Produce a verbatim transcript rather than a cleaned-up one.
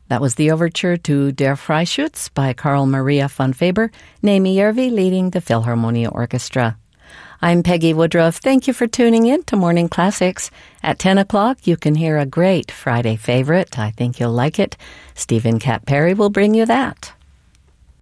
That was the overture to Der Freischütz by Carl Maria von Faber, Naomi Järvi leading the Philharmonia Orchestra. I'm Peggy Woodruff. Thank you for tuning in to Morning Classics. At ten o'clock, you can hear a great Friday favorite. I think you'll like it. Stephen Cat Perry will bring you that.